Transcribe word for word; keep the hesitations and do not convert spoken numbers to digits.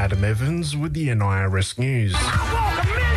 Adam Evans with the N I R S News.